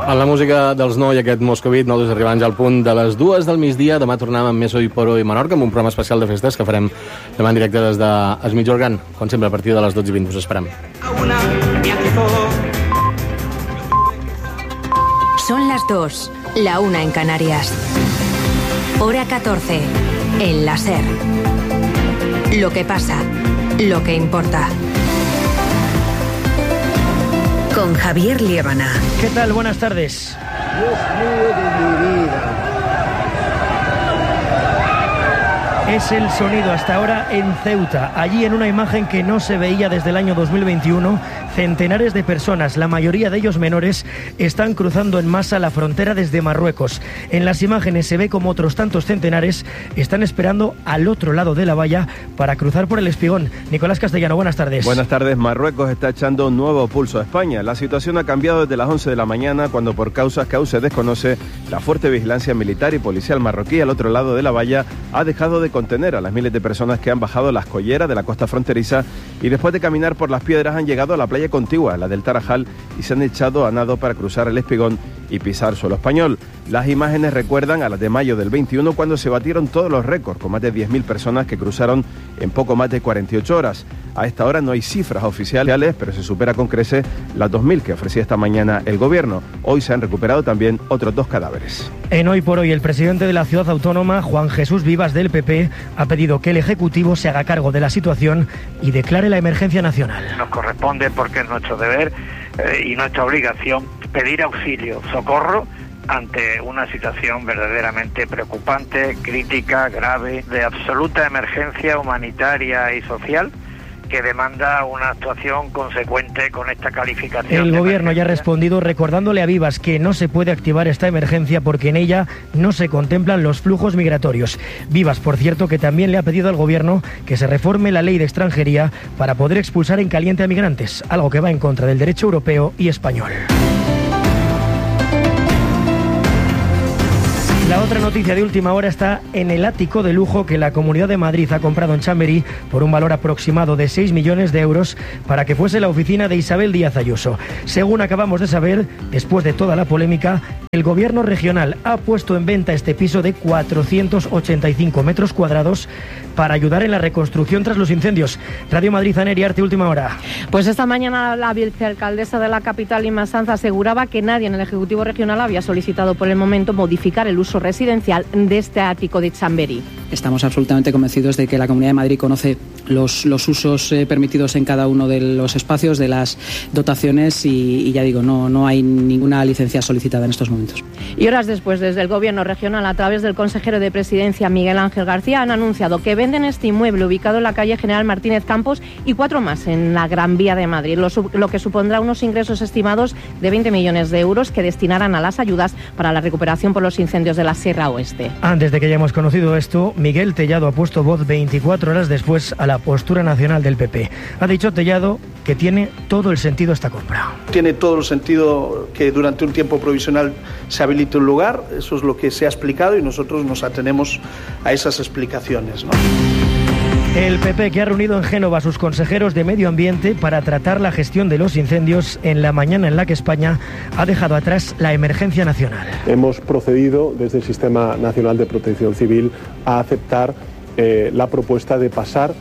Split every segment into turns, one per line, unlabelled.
En la música dels No i aquest Moscovit, nosaltres arribant ja al punt de les 2 del migdia. Demà tornem amb Més Hoy por Hoy Menorca, amb un programa especial de festes que farem demà en directe des de Migjorgan, com sempre, a partir de les 12:20. Us esperem.
Son las 2, la 1 en Canarias. Hora 14, en la SER. Lo que pasa, lo que importa. Con Javier Liébana.
¿Qué tal? Buenas tardes.
Dios mío de mi vida.
Es el sonido hasta ahora en Ceuta. Allí, en una imagen que no se veía desde el año 2021, centenares de personas, la mayoría de ellos menores, están cruzando en masa la frontera desde Marruecos. En las imágenes se ve como otros tantos centenares están esperando al otro lado de la valla para cruzar por el Espigón. Nicolás Castellano, buenas tardes.
Buenas tardes. Marruecos está echando un nuevo pulso a España. La situación ha cambiado desde las 11 de la mañana, cuando por causas que aún se desconoce, la fuerte vigilancia militar y policial marroquí al otro lado de la valla ha dejado de contener a las miles de personas que han bajado las colleras de la costa fronteriza y después de caminar por las piedras han llegado a la playa contigua, la del Tarajal, y se han echado a nado para cruzar el Espigón y pisar suelo español. Las imágenes recuerdan a las de mayo del 21, cuando se batieron todos los récords, con más de 10.000 personas que cruzaron en poco más de 48 horas. A esta hora no hay cifras oficiales, pero se supera con creces las 2.000 que ofrecía esta mañana el gobierno. Hoy se han recuperado también otros 2 cadáveres.
En Hoy por Hoy, el presidente de la ciudad autónoma, Juan Jesús Vivas, del PP, ha pedido que el Ejecutivo se haga cargo de la situación y declare la emergencia nacional.
Nos corresponde, porque es nuestro deber y nuestra obligación, pedir auxilio, socorro, ante una situación verdaderamente preocupante, crítica, grave, de absoluta emergencia humanitaria y social, que demanda una actuación consecuente con esta calificación.
El gobierno ya ha respondido recordándole a Vivas que no se puede activar esta emergencia porque en ella no se contemplan los flujos migratorios. Vivas, por cierto, que también le ha pedido al gobierno que se reforme la ley de extranjería para poder expulsar en caliente a migrantes, algo que va en contra del derecho europeo y español. La otra noticia de última hora está en el ático de lujo que la Comunidad de Madrid ha comprado en Chamberí por un valor aproximado de 6 millones de euros para que fuese la oficina de Isabel Díaz Ayuso. Según acabamos de saber, después de toda la polémica, el gobierno regional ha puesto en venta este piso de 485 metros cuadrados para ayudar en la reconstrucción tras los incendios. Radio Madrid, Aner Arte, última hora.
Pues esta mañana la vicealcaldesa de la capital, Inma Sanz, aseguraba que nadie en el Ejecutivo Regional había solicitado por el momento modificar el uso residencial de este ático de Chamberí.
Estamos absolutamente convencidos de que la Comunidad de Madrid conoce los usos permitidos en cada uno de los espacios, de las dotaciones y ya digo, no hay ninguna licencia solicitada en estos momentos.
Y horas después, desde el Gobierno regional, a través del consejero de Presidencia, Miguel Ángel García, han anunciado que venden este inmueble ubicado en la calle General Martínez Campos y 4 más en la Gran Vía de Madrid, lo que supondrá unos ingresos estimados de 20 millones de euros que destinarán a las ayudas para la recuperación por los incendios de la Sierra Oeste.
Antes de que hayamos conocido esto, Miguel Tellado ha puesto voz 24 horas después a la postura nacional del PP. Ha dicho Tellado que tiene todo el sentido esta compra.
Tiene todo el sentido que durante un tiempo provisional se habilite un lugar, eso es lo que se ha explicado y nosotros nos atenemos a esas explicaciones, ¿no?
El PP, que ha reunido en Génova a sus consejeros de Medio Ambiente para tratar la gestión de los incendios en la mañana en la que España ha dejado atrás la emergencia nacional.
Hemos procedido desde el Sistema Nacional de Protección Civil a aceptar la propuesta de pasar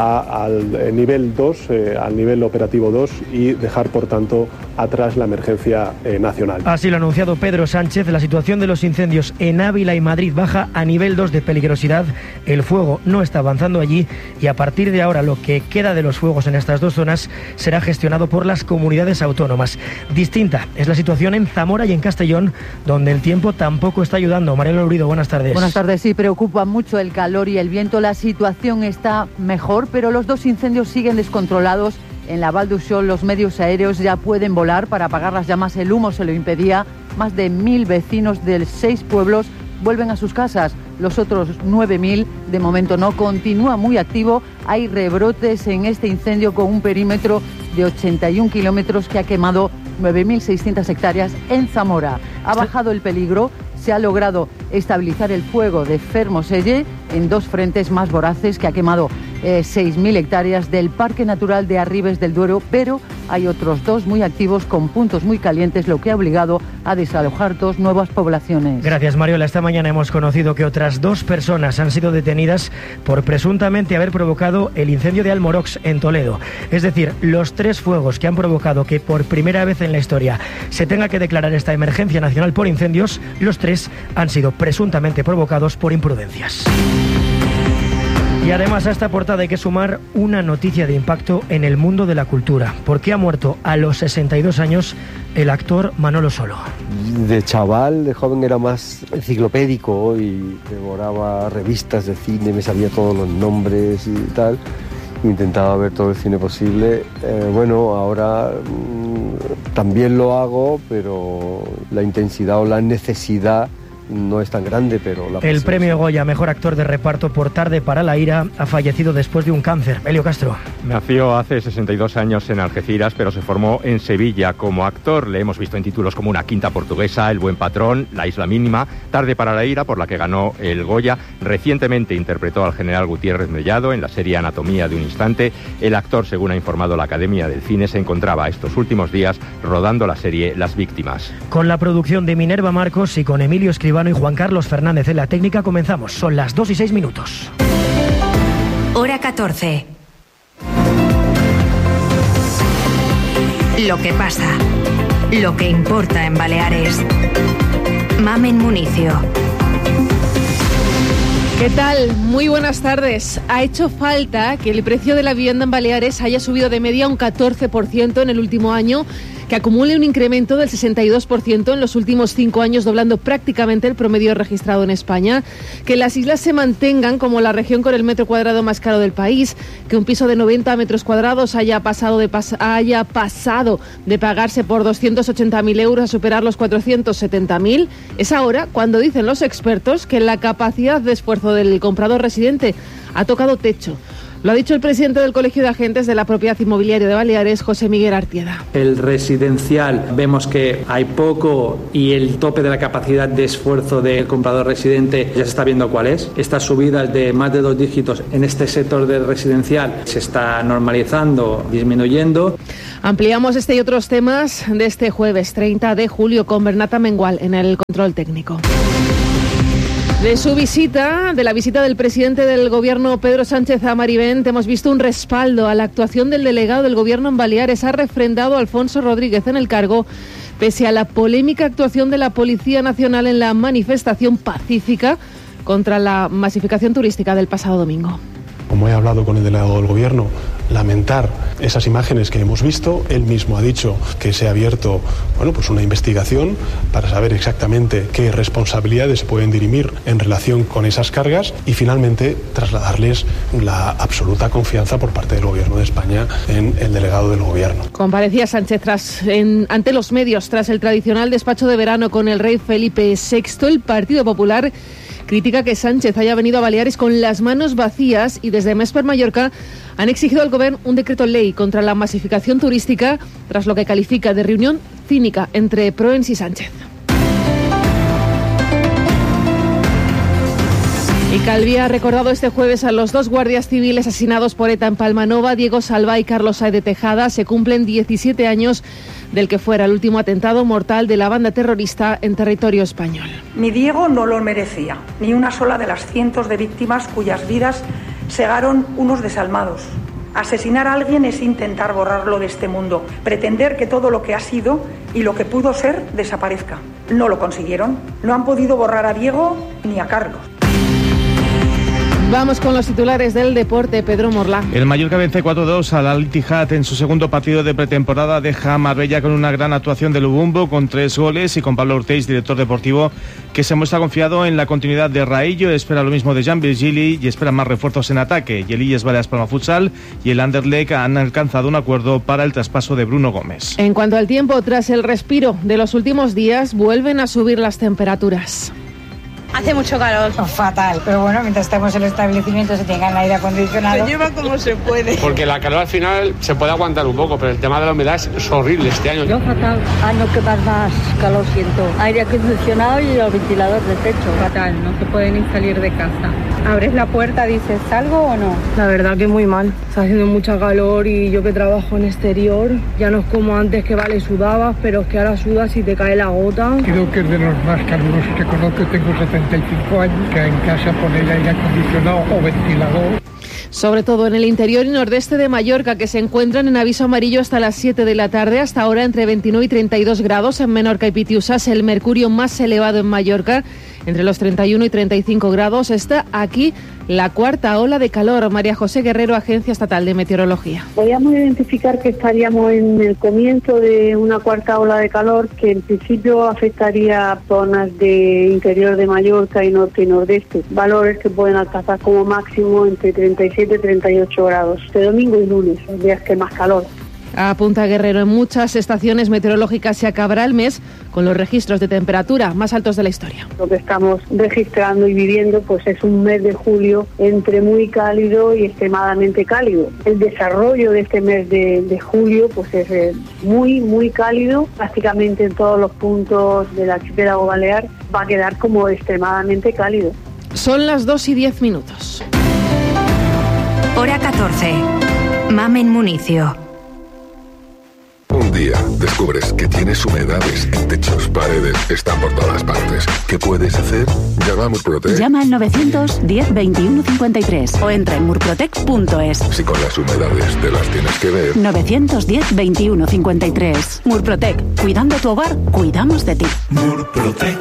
al nivel 2, al nivel operativo 2 y dejar, por tanto, atrás la emergencia nacional.
Así lo ha anunciado Pedro Sánchez. La situación de los incendios en Ávila y Madrid baja a nivel 2 de peligrosidad. El fuego no está avanzando allí y a partir de ahora lo que queda de los fuegos en estas 2 zonas será gestionado por las comunidades autónomas. Distinta es la situación en Zamora y en Castellón, donde el tiempo tampoco está ayudando. Mariela Urido, buenas tardes.
Buenas tardes. Sí, preocupa mucho el calor y el viento. La situación está mejor, pero los 2 incendios siguen descontrolados. En la Val d'Uixó los medios aéreos ya pueden volar para apagar las llamas. El humo se lo impedía. Más de 1.000 vecinos de 6 pueblos vuelven a sus casas. Los otros 9.000 de momento no. Continúa muy activo. Hay rebrotes en este incendio con un perímetro de 81 kilómetros que ha quemado 9.600 hectáreas en Zamora. Ha bajado el peligro. se ha logrado estabilizar el fuego de Fermoselle en 2 frentes más voraces que ha quemado 6.000 hectáreas del Parque Natural de Arribes del Duero, pero hay otros 2 muy activos con puntos muy calientes, lo que ha obligado a desalojar 2 nuevas poblaciones.
Gracias, Mariola. Esta mañana hemos conocido que otras 2 personas han sido detenidas por presuntamente haber provocado el incendio de Almorox en Toledo. Es decir, los 3 fuegos que han provocado que por primera vez en la historia se tenga que declarar esta emergencia nacional por incendios, los 3 han sido presuntamente provocados por imprudencias. Y además a esta portada hay que sumar una noticia de impacto en el mundo de la cultura, porque ha muerto a los 62 años el actor Manolo Solo.
De chaval, de joven era más enciclopédico y devoraba revistas de cine, me sabía todos los nombres y tal. Intentaba ver todo el cine posible. Bueno, ahora también lo hago, pero la intensidad o la necesidad no es tan grande, pero la
El premio Goya, mejor actor de reparto por Tarde para la ira, ha fallecido después de un cáncer. Elio Castro.
Nació hace 62 años en Algeciras, pero se formó en Sevilla. Como actor le hemos visto en títulos como Una quinta portuguesa, El buen patrón, La isla mínima, Tarde para la ira, por la que ganó el Goya. Recientemente interpretó al general Gutiérrez Mellado en la serie Anatomía de un instante. El actor, según ha informado la Academia del Cine, se encontraba estos últimos días rodando la serie Las víctimas.
Con la producción de Minerva Marcos y con Emilio Escribano y Juan Carlos Fernández en la técnica comenzamos. Son las 2:06.
Hora 14. Lo que pasa, lo que importa en Baleares. Mamen Municio.
¿Qué tal? Muy buenas tardes. Ha hecho falta que el precio de la vivienda en Baleares haya subido de media un 14% en el último año, que acumule un incremento del 62% en los últimos 5 años, doblando prácticamente el promedio registrado en España, que las islas se mantengan como la región con el metro cuadrado más caro del país, que un piso de 90 metros cuadrados haya pasado de pagarse por 280.000 euros a superar los 470.000. Es ahora cuando dicen los expertos que la capacidad de esfuerzo del comprador residente ha tocado techo. Lo ha dicho el presidente del Colegio de Agentes de la Propiedad Inmobiliaria de Baleares, José Miguel Artieda.
El residencial vemos que hay poco y el tope de la capacidad de esfuerzo del comprador residente ya se está viendo cuál es. Estas subidas de más de 2 dígitos en este sector del residencial se está normalizando, disminuyendo.
Ampliamos este y otros temas de este jueves 30 de julio con Bernata Mengual en el control técnico. De la visita del presidente del Gobierno, Pedro Sánchez, a Marivent, hemos visto un respaldo a la actuación del delegado del Gobierno en Baleares. Ha refrendado a Alfonso Rodríguez en el cargo, pese a la polémica actuación de la Policía Nacional en la manifestación pacífica contra la masificación turística del pasado domingo.
Como he hablado con el delegado del Gobierno, lamentar esas imágenes que hemos visto. Él mismo ha dicho que se ha abierto una investigación para saber exactamente qué responsabilidades se pueden dirimir en relación con esas cargas y finalmente trasladarles la absoluta confianza por parte del Gobierno de España en el delegado del Gobierno.
Comparecía Sánchez ante los medios tras el tradicional despacho de verano con el rey Felipe VI. El Partido Popular critica que Sánchez haya venido a Baleares con las manos vacías y desde Més per Mallorca han exigido al Gobierno un decreto ley contra la masificación turística tras lo que califica de reunión cínica entre Proens y Sánchez. Y Calvi ha recordado este jueves a los 2 guardias civiles asesinados por ETA en Palmanova, Diego Salva y Carlos Saez de Tejada. Se cumplen 17 años del que fuera el último atentado mortal de la banda terrorista en territorio español.
Mi Diego no lo merecía, ni una sola de las cientos de víctimas cuyas vidas segaron unos desalmados. Asesinar a alguien es intentar borrarlo de este mundo, pretender que todo lo que ha sido y lo que pudo ser desaparezca. No lo consiguieron, no han podido borrar a Diego ni a Carlos.
Vamos con los titulares del deporte. Pedro Morla.
El Mallorca vence 4-2 al Al-Ittihad en su segundo partido de pretemporada. Deja a Marbella con una gran actuación de Lubumbo con 3 goles y con Pablo Ortiz, director deportivo, que se muestra confiado en la continuidad de Raillo. Espera lo mismo de Jean Virgili y espera más refuerzos en ataque. Y el Illes Balears Palma Futsal y el Anderlecht han alcanzado un acuerdo para el traspaso de Bruno Gómez.
En cuanto al tiempo, tras el respiro de los últimos días, vuelven a subir las temperaturas.
Hace mucho calor.
Fatal, pero bueno, mientras estamos en el establecimiento se tengan aire acondicionado.
Se lleva como se puede.
Porque la calor al final se puede aguantar un poco, pero el tema de la humedad es horrible este año.
Yo fatal. No, que más calor siento. Aire acondicionado y el ventilador de techo.
Fatal, no se puede ni salir de casa.
¿Abres la puerta, dices algo o no?
La verdad que muy mal. Está haciendo mucha calor y yo que trabajo en exterior, ya no es como antes que vale sudabas, pero es que ahora sudas y te cae la gota.
Creo que es de los más calurosos que conozco. Tengo 75 años, que en casa poner aire acondicionado o ventilador.
Sobre todo en el interior y nordeste de Mallorca, que se encuentran en aviso amarillo hasta las 7 de la tarde, hasta ahora entre 29 y 32 grados. En Menorca y Pitiusas, el mercurio más elevado en Mallorca, entre los 31 y 35 grados. Está aquí la cuarta ola de calor. María José Guerrero, Agencia Estatal de Meteorología.
Podríamos identificar que estaríamos en el comienzo de una cuarta ola de calor que en principio afectaría a zonas de interior de Mallorca y norte y nordeste. Valores que pueden alcanzar como máximo entre 37 y 38 grados. Este domingo y lunes, los días que más calor.
Apunta Guerrero, en muchas estaciones meteorológicas se acabará el mes con los registros de temperatura más altos de la historia.
Lo que estamos registrando y viviendo pues es un mes de julio entre muy cálido y extremadamente cálido. El desarrollo de este mes de julio pues es muy cálido, prácticamente en todos los puntos del archipiélago balear va a quedar como extremadamente cálido.
Son las 2:10.
Hora 14. Mamen Municio.
Un día descubres que tienes humedades en techos, paredes, están por todas partes. ¿Qué puedes hacer? Llama a Murprotec.
Llama al 910 21 53 o entra en murprotec.es.
Si con las humedades te las tienes que ver.
910 21 53. Murprotec. Cuidando tu hogar, cuidamos de ti.
Murprotec.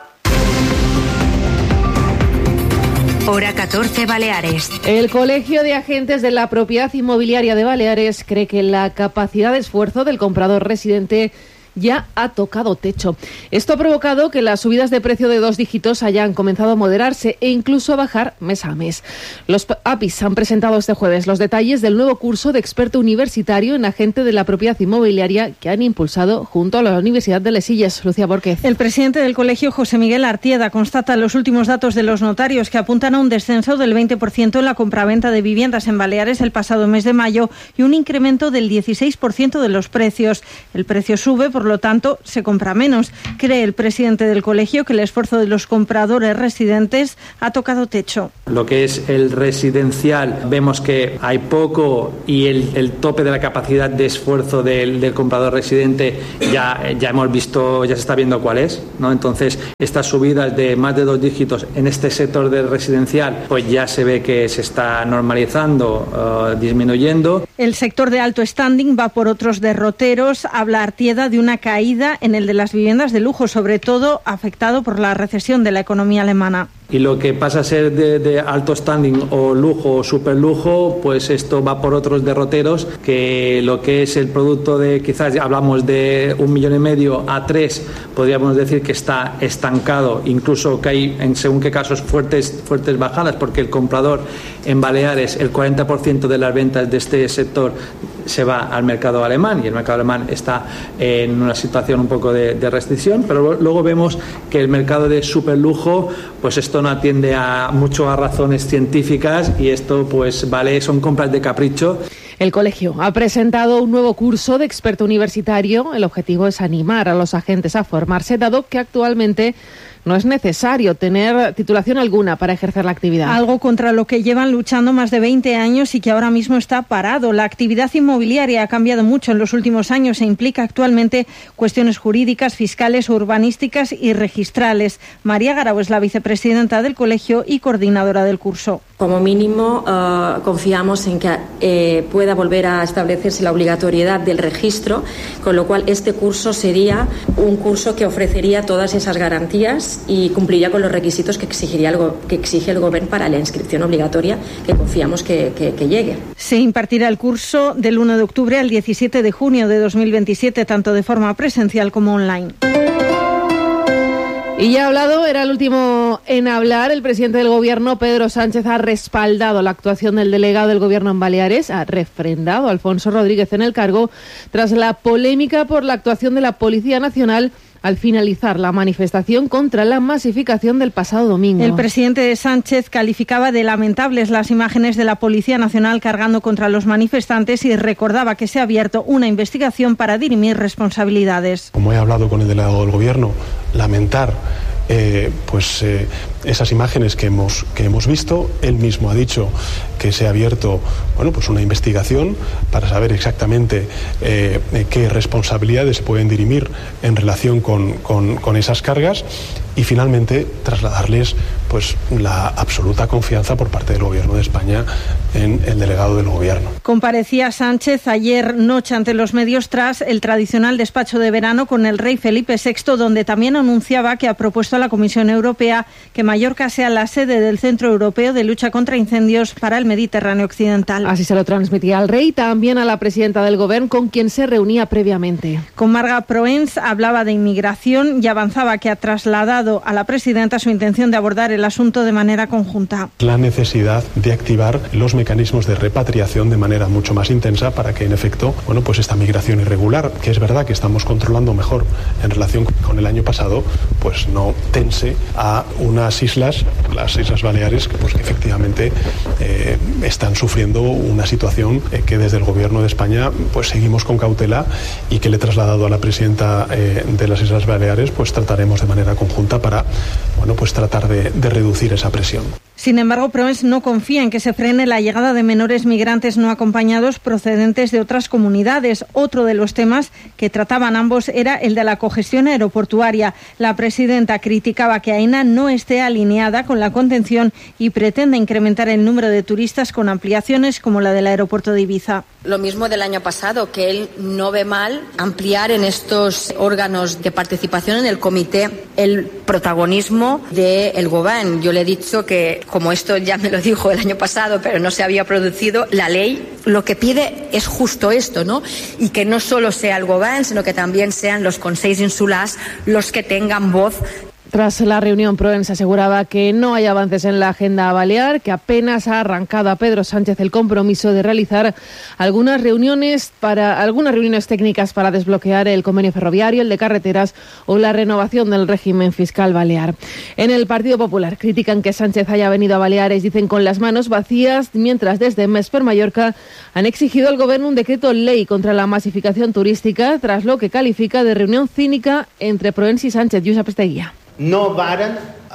Hora 14 Baleares.
El Colegio de Agentes de la Propiedad Inmobiliaria de Baleares cree que la capacidad de esfuerzo del comprador residente ya ha tocado techo. Esto ha provocado que las subidas de precio de 2 dígitos hayan comenzado a moderarse e incluso a bajar mes a mes. Los APIs han presentado este jueves los detalles del nuevo curso de experto universitario en agente de la propiedad inmobiliaria que han impulsado junto a la Universidad de Les Illes. Lucía Borquez.
El presidente del colegio, José Miguel Artieda, constata los últimos datos de los notarios que apuntan a un descenso del 20% en la compraventa de viviendas en Baleares el pasado mes de mayo y un incremento del 16% de los precios. El precio sube, por lo tanto, se compra menos. Cree el presidente del colegio que el esfuerzo de los compradores residentes ha tocado techo.
Lo que es el residencial, vemos que hay poco y el tope de la capacidad de esfuerzo del comprador residente ya hemos visto, ya se está viendo cuál es, ¿no? Entonces, estas subidas de más de 2 dígitos en este sector del residencial, pues ya se ve que se está normalizando, disminuyendo.
El sector de alto standing va por otros derroteros. Habla Artieda de una caída en el de las viviendas de lujo, sobre todo afectado por la recesión de la economía alemana.
Y lo que pasa a ser de alto standing o lujo o superlujo, pues esto va por otros derroteros, que lo que es el producto de, quizás hablamos de 1,5 millones a 3, podríamos decir que está estancado, incluso que hay en según qué casos fuertes bajadas, porque el comprador en Baleares, el 40% de las ventas de este sector se va al mercado alemán y el mercado alemán está en una situación un poco de restricción, pero luego vemos que el mercado de superlujo, pues esto no atiende mucho a razones científicas y esto pues son compras de capricho.
El colegio ha presentado un nuevo curso de experto universitario. El objetivo es animar a los agentes a formarse, dado que actualmente no es necesario tener titulación alguna para ejercer la actividad.
Algo contra lo que llevan luchando más de 20 años y que ahora mismo está parado. La actividad inmobiliaria ha cambiado mucho en los últimos años e implica actualmente cuestiones jurídicas, fiscales, urbanísticas y registrales. María Garau es la vicepresidenta del colegio y coordinadora del curso.
Como mínimo, confiamos en que pueda volver a establecerse la obligatoriedad del registro, con lo cual este curso sería un curso que ofrecería todas esas garantías y cumpliría con los requisitos que exige el Gobierno para la inscripción obligatoria, que confiamos que llegue.
Se impartirá el curso del 1 de octubre al 17 de junio de 2027, tanto de forma presencial como online.
Y ya ha hablado, era el último en hablar. El presidente del Gobierno, Pedro Sánchez, ha respaldado la actuación del delegado del Gobierno en Baleares, ha refrendado a Alfonso Rodríguez en el cargo tras la polémica por la actuación de la Policía Nacional al finalizar la manifestación contra la masificación del pasado domingo.
El presidente Sánchez calificaba de lamentables las imágenes de la Policía Nacional cargando contra los manifestantes y recordaba que se ha abierto una investigación para dirimir responsabilidades.
Como he hablado con el delegado del Gobierno, lamentar esas imágenes que hemos visto. Él mismo ha dicho que se ha abierto una investigación para saber exactamente qué responsabilidades se pueden dirimir en relación con esas cargas y finalmente trasladarles la absoluta confianza por parte del Gobierno de España en el delegado del Gobierno.
Comparecía Sánchez ayer noche ante los medios tras el tradicional despacho de verano con el rey Felipe VI, donde también anunciaba que ha propuesto a la Comisión Europea que Mallorca sea la sede del Centro Europeo de Lucha contra Incendios para el Mediterráneo Occidental.
Así se lo transmitía al rey, también a la presidenta del Gobierno, con quien se reunía previamente.
Con Marga Proens hablaba de inmigración y avanzaba que ha trasladado a la presidenta su intención de abordar el asunto de manera conjunta.
La necesidad de activar los mecanismos de repatriación de manera mucho más intensa para que en efecto, esta migración irregular, que es verdad que estamos controlando mejor en relación con el año pasado, no tense a unas islas, las Islas Baleares, que efectivamente están sufriendo una situación que desde el Gobierno de España seguimos con cautela y que le he trasladado a la presidenta de las Islas Baleares, trataremos de manera conjunta para tratar de reducir esa presión.
Sin embargo, Proens no confía en que se frene la llegada de menores migrantes no acompañados procedentes de otras comunidades. Otro de los temas que trataban ambos era el de la congestión aeroportuaria. La presidenta criticaba que AENA no esté alineada con la contención y pretende incrementar el número de turistas con ampliaciones como la del aeropuerto de Ibiza.
Lo mismo del año pasado, que él no ve mal ampliar en estos órganos de participación en el comité el protagonismo del Gobierno. Yo le he dicho que, como esto ya me lo dijo el año pasado, pero no se había producido, la ley lo que pide es justo esto, ¿no? Y que no solo sea el Gobierno, sino que también sean los consells insulars los que tengan voz.
Tras la reunión, Proens aseguraba que no hay avances en la agenda balear, que apenas ha arrancado a Pedro Sánchez el compromiso de realizar algunas reuniones técnicas para desbloquear el convenio ferroviario, el de carreteras o la renovación del régimen fiscal balear. En el Partido Popular critican que Sánchez haya venido a Baleares, dicen, con las manos vacías, mientras desde Més per Mallorca han exigido al Gobierno un decreto ley contra la masificación turística, tras lo que califica de reunión cínica entre Proens i Sánchez. Josep Esteguía.
No varen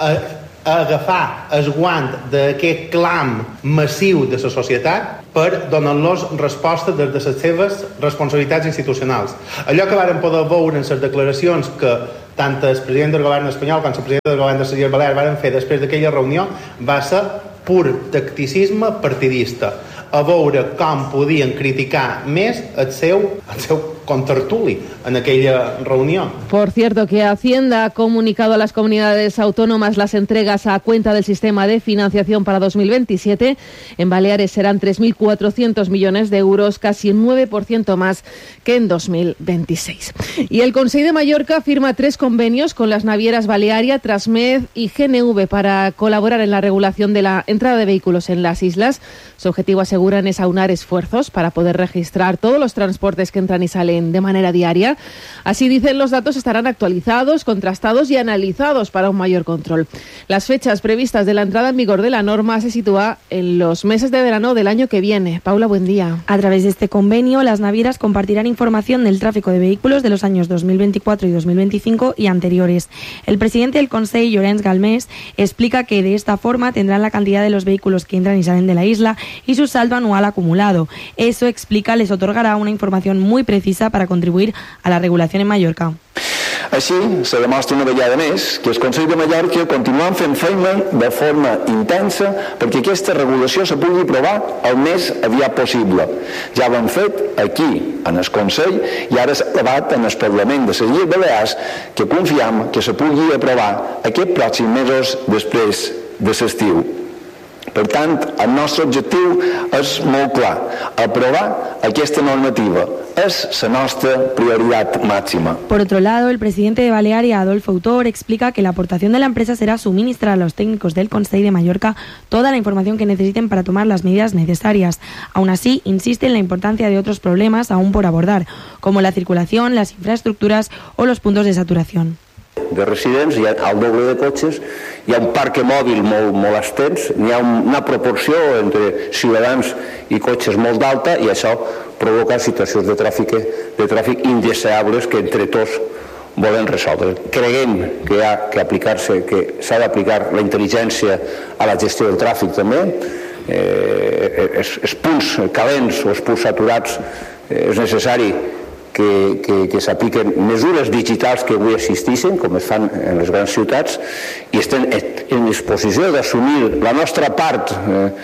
agafar el guant d'aquest clam massiu de la societat per donar-los resposta des de les seves responsabilitats institucionals. Allò que varen poder veure en les declaracions que tant el president del govern espanyol com el president del govern de les Illes Balears varen fer després d'aquella reunió va ser pur tacticisme partidista, a veure com podien criticar més el seu contertuli en aquella reunión.
Por cierto, que Hacienda ha comunicado a las comunidades autónomas las entregas a cuenta del sistema de financiación para 2027. En Baleares serán 3.400 millones de euros, casi un 9% más que en 2026. Y el Consell de Mallorca firma 3 convenios con las navieras Balearia, Transmed y GNV para colaborar en la regulación de la entrada de vehículos en las islas. Su objetivo, aseguran, es aunar esfuerzos para poder registrar todos los transportes que entran y salen de manera diaria. Así, dicen, los datos estarán actualizados, contrastados y analizados para un mayor control. Las fechas previstas de la entrada en vigor de la norma se sitúa en los meses de verano del año que viene. Paula, buen día.
A través de este convenio, las navieras compartirán información del tráfico de vehículos de los años 2024 y 2025 y anteriores. El presidente del Consell, Llorenç Galmés, explica que de esta forma tendrán la cantidad de los vehículos que entran y salen de la isla y su saldo anual acumulado. Eso, explica, les otorgará una información muy precisa para contribuir a la regulación en Mallorca.
Així, se demostra una vegada més que el Consell de Mallorca continuem fent feina de forma intensa perquè aquesta regulació se pugui aprovar el més aviat possible. Ja ho hem fet aquí, en el Consell, i ara s'ha debat en el Parlament de les Illes Balears, que confiem que se pugui aprovar aquests pròxims mesos després de l'estiu. Per tant, el nostre objectiu és molt clar, aprovar aquesta normativa és la nostra prioritat màxima.
Por otro lado, el presidente de Balearia, Adolfo Autor, explica que la aportación de la empresa será suministrar a los técnicos del Consell de Mallorca toda la información que necesiten para tomar las medidas necesarias. Aún así, insiste en la importancia de otros problemas aún por abordar, como la circulación, las infraestructuras o los puntos de saturación.
De residents, hi ha el doble de cotxes, hi ha un parc mòbil molt extens, hi ha una proporció entre ciutadans i cotxes molt d'alta i això provoca situacions de tràfic indeseables que entre tots volem resoldre. Creiem que s'ha d'aplicar la intel·ligència a la gestió del tràfic també. Els punts calents o els punts saturats és necessari que s'apliquen mesures digitals que avui existeixen, com es fan en les grans ciutats, i estem en disposició d'assumir la nostra part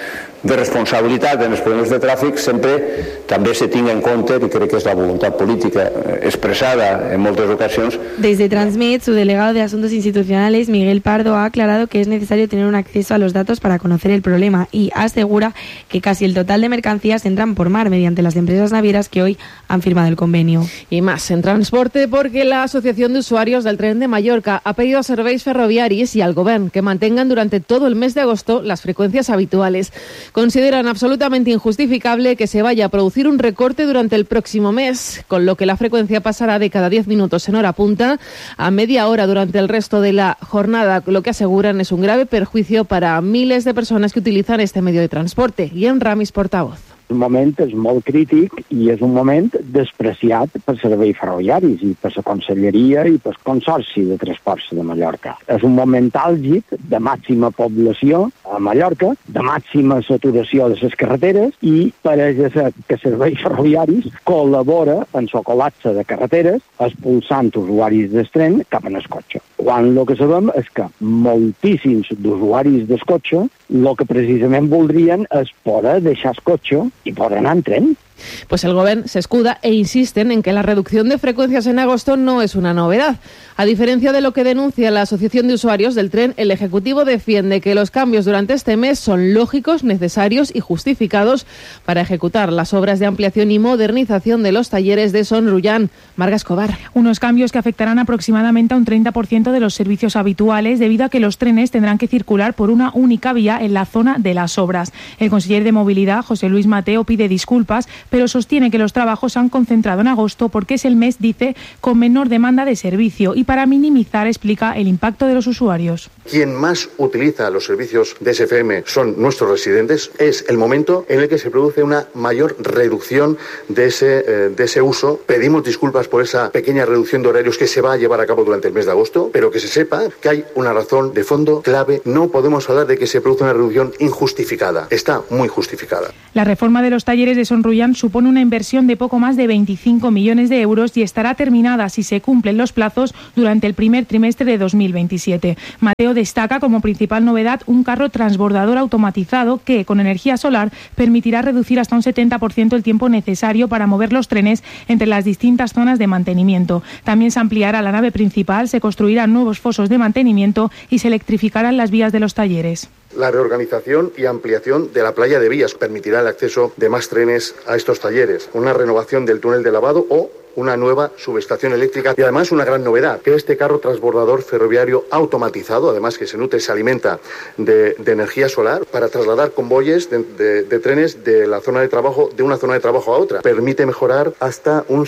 de responsabilitat en els problemes de tràfic, sempre també se tinga en compte, i crec que és la voluntat política expresada en moltes ocasions.
Desde Transmed, su delegado de Asuntos Institucionales, Miguel Pardo, ha aclarado que es necesario tener un acceso a los datos para conocer el problema y asegura que casi el total de mercancías entran por mar mediante las empresas navieras que hoy han firmado el convenio.
Y más en transporte, porque la Asociación de Usuarios del Tren de Mallorca ha pedido a Serveis Ferroviaris y al Govern que mantengan durante todo el mes de agosto las frecuencias habituales. Consideran absolutamente injustificable que se vaya a producir un recorte durante el próximo mes, con lo que la frecuencia pasará de cada 10 minutos en hora punta a media hora durante el resto de la jornada, lo que aseguran es un grave perjuicio para miles de personas que utilizan este medio de transporte. Guillem Ramis, portavoz.
El moment és molt crític i és un moment despreciat per serveis ferroviaris i per la Conselleria i per el Consorci de Transports de Mallorca. És un moment àlgid de màxima població a Mallorca, de màxima saturació de les carreteres i pareix que serveis ferroviaris col·labora en el col·lapse de carreteres expulsant usuaris del tren cap en el cotxe. Quan el que sabem és que moltíssims d'usuaris del cotxe el que precisament voldrien és poder deixar el cotxe y poder anar en tren.
Pues el Gobierno se escuda e insisten en que la reducción de frecuencias en agosto no es una novedad. A diferencia de lo que denuncia la Asociación de Usuarios del Tren, el Ejecutivo defiende que los cambios durante este mes son lógicos, necesarios y justificados para ejecutar las obras de ampliación y modernización de los talleres de Son Rullán. Marga Escobar.
Unos cambios que afectarán aproximadamente a un 30% de los servicios habituales debido a que los trenes tendrán que circular por una única vía en la zona de las obras. El conseller de Movilidad, José Luis Mateo, pide disculpas, pero sostiene que los trabajos se han concentrado en agosto porque es el mes, dice, con menor demanda de servicio y para minimizar, explica, el impacto de los usuarios.
Quien más utiliza los servicios de SFM son nuestros residentes. Es el momento en el que se produce una mayor reducción de ese uso. Pedimos disculpas por esa pequeña reducción de horarios que se va a llevar a cabo durante el mes de agosto, pero que se sepa que hay una razón de fondo clave. No podemos hablar de que se produce una reducción injustificada. Está muy justificada.
La reforma de los talleres de Son Rullán supone una inversión de poco más de 25 millones de euros y estará terminada, si se cumplen los plazos, durante el primer trimestre de 2027. Mateo destaca como principal novedad un carro transbordador automatizado que, con energía solar, permitirá reducir hasta un 70% el tiempo necesario para mover los trenes entre las distintas zonas de mantenimiento. También se ampliará la nave principal, se construirán nuevos fosos de mantenimiento y se electrificarán las vías de los talleres.
La reorganización y ampliación de la playa de vías permitirá el acceso de más trenes a estos talleres, una renovación del túnel de lavado o una nueva subestación eléctrica y además una gran novedad, que este carro transbordador ferroviario automatizado, además que se nutre y se alimenta de energía solar para trasladar convoyes de trenes de una zona de trabajo a otra. Permite mejorar hasta un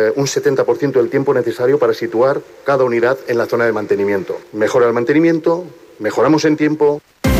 70% del tiempo necesario para situar cada unidad en la zona de mantenimiento. Mejora el mantenimiento, mejoramos en tiempo.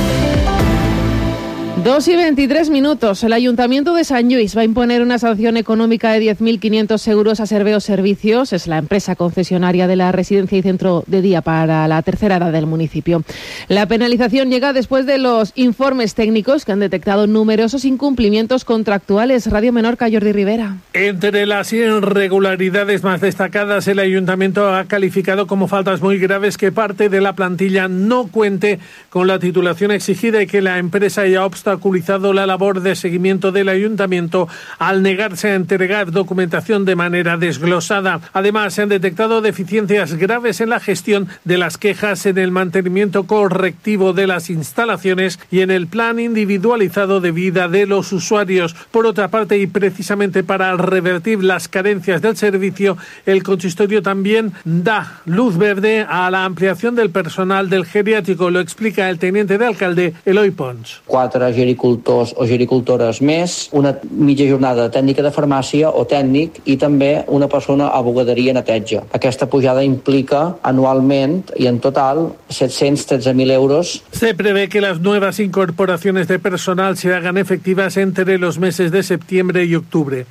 2:23. El Ayuntamiento de Sant Lluís va a imponer una sanción económica de 10.500 euros a Serveos Servicios. Es la empresa concesionaria de la residencia y centro de día para la tercera edad del municipio. La penalización llega después de los informes técnicos que han detectado numerosos incumplimientos contractuales. Radio Menorca, Jordi Rivera.
Entre las irregularidades más destacadas, el Ayuntamiento ha calificado como faltas muy graves que parte de la plantilla no cuente con la titulación exigida y que la empresa haya obstado obstaculizado la labor de seguimiento del ayuntamiento al negarse a entregar documentación de manera desglosada. Además, se han detectado deficiencias graves en la gestión de las quejas, en el mantenimiento correctivo de las instalaciones y en el plan individualizado de vida de los usuarios. Por otra parte, y precisamente para revertir las carencias del servicio, el consistorio también da luz verde a la ampliación del personal del geriátrico. Lo explica el teniente de alcalde, Eloi Pons.
4 gericultors o gericultores més, una mitja jornada de tècnica de farmàcia o tècnic i també una persona a bugaderia i neteja. Aquesta pujada implica anualment i en total 713.000 euros.
Se prevé que las nuevas incorporaciones de personal se hagan efectivas entre los meses de septiembre y octubre.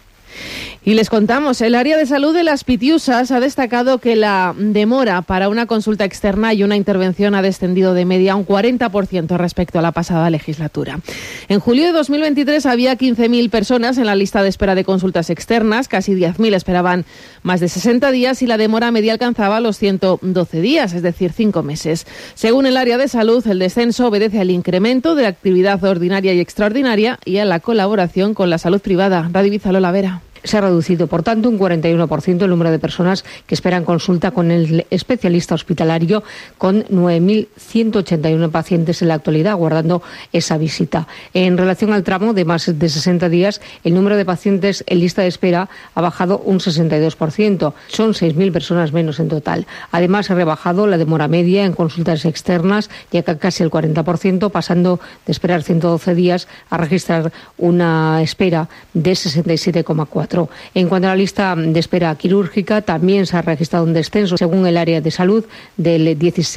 Y les contamos, el área de salud de Las Pitiusas ha destacado que la demora para una consulta externa y una intervención ha descendido de media un 40% respecto a la pasada legislatura. En julio de 2023 había 15.000 personas en la lista de espera de consultas externas, casi 10.000 esperaban más de 60 días y la demora media alcanzaba los 112 días, es decir, 5 meses. Según el área de salud, el descenso obedece al incremento de la actividad ordinaria y extraordinaria y a la colaboración con la salud privada. Radio Lola Vera.
Se ha reducido, por tanto, un 41% el número de personas que esperan consulta con el especialista hospitalario, con 9.181 pacientes en la actualidad aguardando esa visita. En relación al tramo de más de 60 días, el número de pacientes en lista de espera ha bajado un 62%. Son 6.000 personas menos en total. Además, se ha rebajado la demora media en consultas externas, ya que casi el 40%, pasando de esperar 112 días a registrar una espera de 67,4. En cuanto a la lista de espera quirúrgica, también se ha registrado un descenso, según el área de salud, del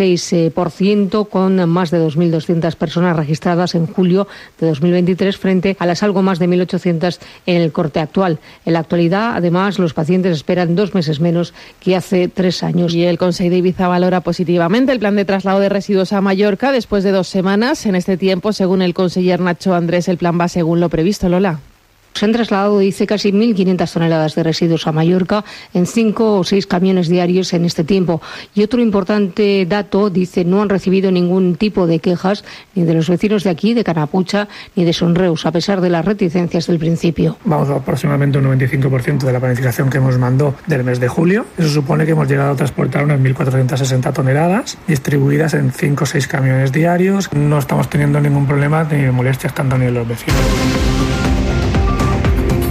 16%, con más de 2.200 personas registradas en julio de 2023, frente a las algo más de 1.800 en el corte actual. En la actualidad, además, los pacientes esperan 2 meses menos que hace 3 años.
Y el Consejo de Ibiza valora positivamente el plan de traslado de residuos a Mallorca después de 2 semanas. En este tiempo, según el conseller Nacho Andrés, el plan va según lo previsto. Lola.
Se han trasladado, dice, casi 1.500 toneladas de residuos a Mallorca en 5 o 6 camiones diarios en este tiempo. Y otro importante dato, dice, no han recibido ningún tipo de quejas ni de los vecinos de aquí, de Canapucha, ni de Sonreus, a pesar de las reticencias del principio.
Vamos a aproximadamente un 95% de la planificación que hemos mandado del mes de julio. Eso supone que hemos llegado a transportar unas 1.460 toneladas distribuidas en 5 o 6 camiones diarios. No estamos teniendo ningún problema ni molestias tanto ni de los vecinos.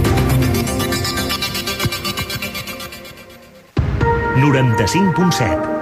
95.7